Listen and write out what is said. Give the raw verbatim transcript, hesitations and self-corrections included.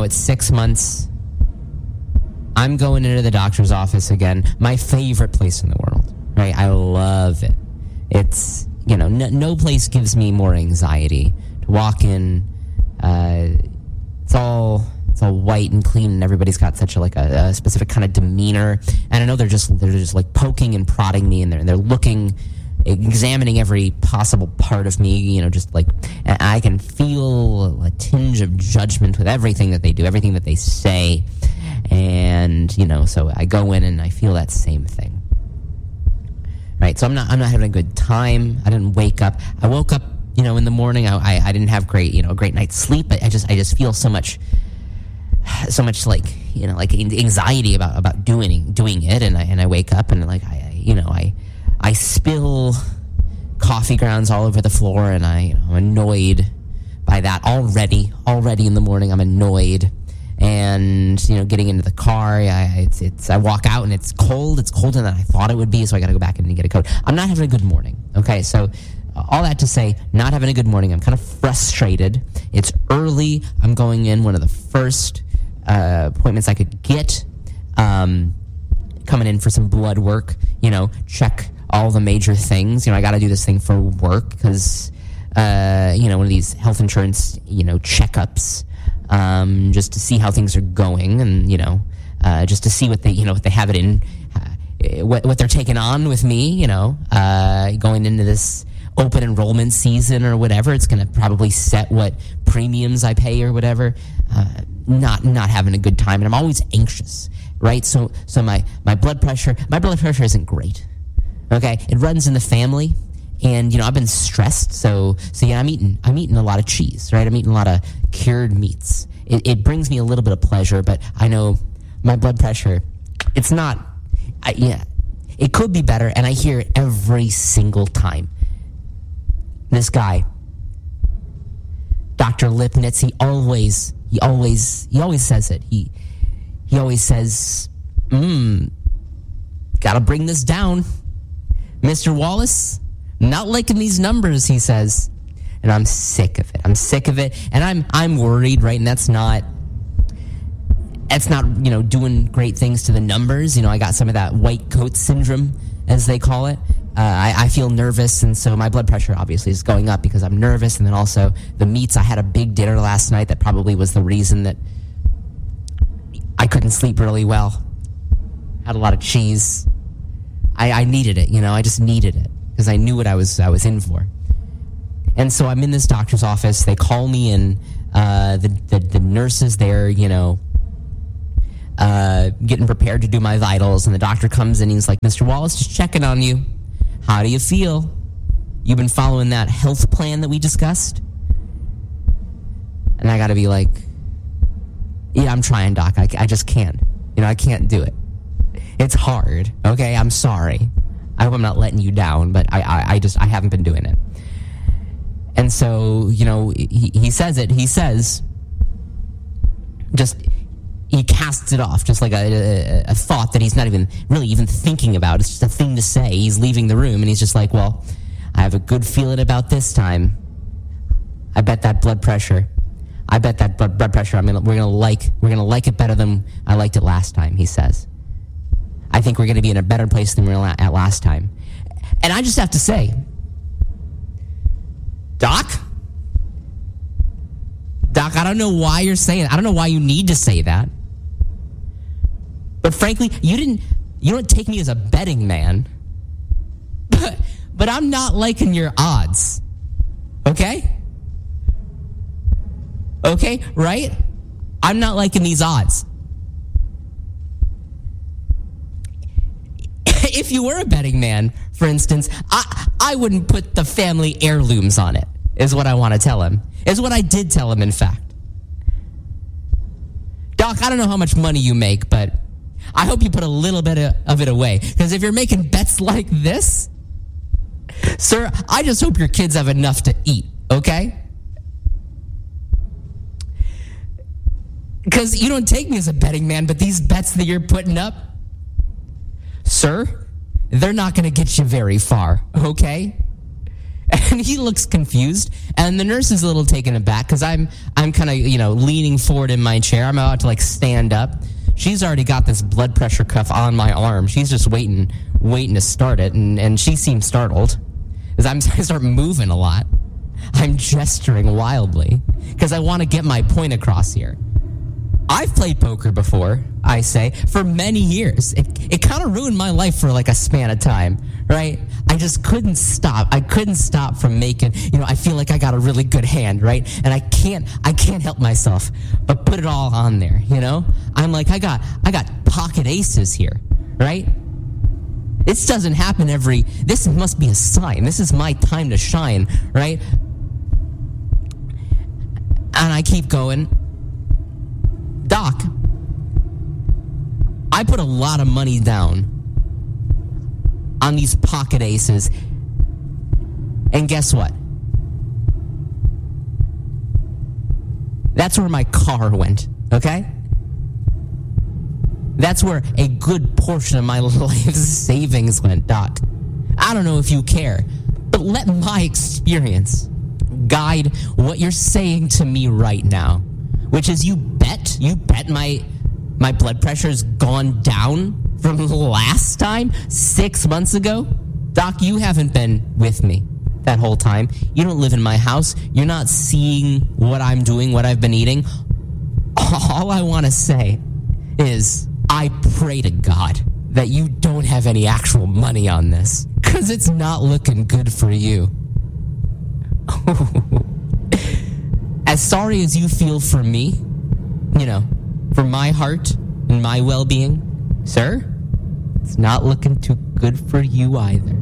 know, it's six months. I'm going into the doctor's office again. My favorite place in the world, right? I love it. It's, you know, no, no place gives me more anxiety to walk in. Uh, it's all it's all white and clean, and everybody's got such a, like a, a specific kind of demeanor. And I know they're just they're just like poking and prodding me, and they're they're looking, examining every possible part of me. You know, just like, and I can feel a tinge of judgment with everything that they do, everything that they say. And, you know, so I go in and I feel that same thing. Right? So I'm not I'm not having a good time. I didn't wake up. I woke up, you know, in the morning. I I, I didn't have great, you know, a great night's sleep. I, I just I just feel so much so much like, you know, like anxiety about, about doing doing it, and I and I wake up and like I, I you know, I I spill coffee grounds all over the floor, and I you know, I'm annoyed by that already. Already in the morning I'm annoyed. And, you know, getting into the car, I, it's, it's, I walk out and it's cold. It's colder than I thought it would be, so I got to go back in and get a coat. I'm not having a good morning, okay? So uh, all that to say, not having a good morning. I'm kind of frustrated. It's early. I'm going in one of the first uh, appointments I could get, um, coming in for some blood work, you know, check all the major things. You know, I got to do this thing for work because, uh, you know, one of these health insurance, you know, checkups. Um, just to see how things are going, and you know, uh, just to see what they, you know, what they have it in, uh, what what they're taking on with me, you know, uh, going into this open enrollment season or whatever. It's going to probably set what premiums I pay or whatever. Uh, not not having a good time, and I'm always anxious, right? So so my my blood pressure, my blood pressure isn't great. Okay, it runs in the family. And, you know, I've been stressed, so, so yeah, I'm eating, I'm eating a lot of cheese, right? I'm eating a lot of cured meats. It, it brings me a little bit of pleasure, but I know my blood pressure, it's not, I, yeah, it could be better, and I hear it every single time. This guy, Doctor Lipnitz, he always, he always, he always says it. He, he always says, mmm, gotta bring this down. Mister Wallace, not liking these numbers, he says. And I'm sick of it. I'm sick of it. And I'm I'm worried, right? And that's not that's not, you know, doing great things to the numbers. You know, I got some of that white coat syndrome, as they call it. Uh, I, I feel nervous, and so my blood pressure obviously is going up because I'm nervous. And then also the meats. I had a big dinner last night that probably was the reason that I couldn't sleep really well. Had a lot of cheese. I, I needed it, you know. I just needed it. Because I knew what I was I was in for. And so I'm in this doctor's office. They call me in. Uh, the, the, the nurses there, you know, uh, getting prepared to do my vitals. And the doctor comes in and he's like, Mister Wallace, just checking on you. How do you feel? You've been following that health plan that we discussed? And I got to be like, yeah, I'm trying, doc. I, I just can't. You know, I can't do it. It's hard. Okay, I'm sorry. I hope I'm not letting you down, but I, I, I just, I haven't been doing it. And so, you know, he, he says it, he says, just, he casts it off, just like a, a, a thought that he's not even, really even thinking about. It's just a thing to say. He's leaving the room, and he's just like, well, I have a good feeling about this time. I bet that blood pressure, I bet that blood, blood pressure, I mean, we're gonna like, we're gonna like it better than I liked it last time, he says. I think we're going to be in a better place than we were at last time. And I just have to say, Doc? Doc, I don't know why you're saying it. I don't know why you need to say that. But frankly, you didn't, you don't take me as a betting man. But, but I'm not liking your odds. Okay? Okay, right? I'm not liking these odds. If you were a betting man, for instance, I, I wouldn't put the family heirlooms on it, is what I want to tell him. Is what I did tell him, in fact. Doc, I don't know how much money you make, but I hope you put a little bit of, of it away. Because if you're making bets like this, sir, I just hope your kids have enough to eat, okay? Because you don't take me as a betting man, but these bets that you're putting up, sir, they're not going to get you very far, okay? And he looks confused, and the nurse is a little taken aback because I'm I'm kind of, you know, leaning forward in my chair. I'm about to like stand up. She's already got this blood pressure cuff on my arm. She's just waiting, waiting to start it, and, and she seems startled because I'm I start moving a lot. I'm gesturing wildly because I want to get my point across here. I've played poker before, I say, for many years. It, it kind of ruined my life for like a span of time, right? I just couldn't stop. I couldn't stop from making, you know, I feel like I got a really good hand, right? And I can't, I can't help myself but put it all on there, you know? I'm like, I got, I got pocket aces here, right? This doesn't happen every, this must be a sign. This is my time to shine, right? And I keep going. Doc, I put a lot of money down on these pocket aces. And guess what? That's where my car went, okay? That's where a good portion of my life savings went, Doc. I don't know if you care, but let my experience guide what you're saying to me right now, which is you bet, you bet my my blood pressure's gone down from last time, six months ago. Doc, you haven't been with me that whole time. You don't live in my house. You're not seeing what I'm doing, what I've been eating. All I want to say is I pray to God that you don't have any actual money on this, because it's not looking good for you. As sorry as you feel for me, you know, for my heart and my well-being, sir, it's not looking too good for you either.